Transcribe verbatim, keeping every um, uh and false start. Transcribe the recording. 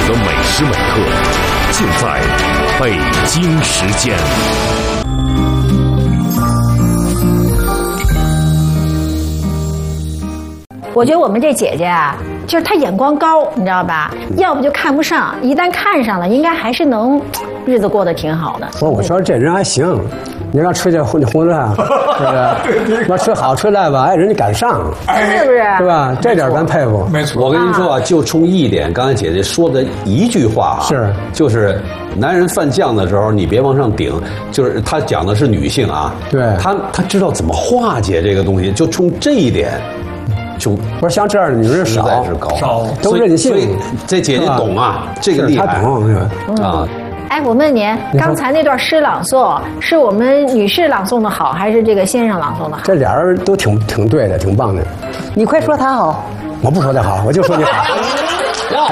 的每时每刻，尽在北京时间。 我觉得我们这姐姐啊，就是她眼光高，你知道吧？要不就看不上，一旦看上了，应该还是能日子过得挺好的。 我我说这人还行，你让吃这荤荤饭，是不是？要吃好吃赖吧，哎，人家敢上， 是不是？ 是吧？这点咱佩服。 没错， 我跟您说啊，就冲一点，刚才姐姐说的一句话啊， 是就是男人犯犟的时候，你别往上顶。就是他讲的是女性啊， 对， 他他知道怎么化解这个东西，就冲这一点。就不是像这样的女人少， 实在是高， 少都任性。 所以这姐姐懂啊，这个厉害， 她懂啊。 哎，我问您，刚才那段诗朗诵是我们女士朗诵的好，还是这个先生朗诵的好？ 这俩人都挺挺对的，挺棒的。 你快说他好， 我不说他好，我就说你好。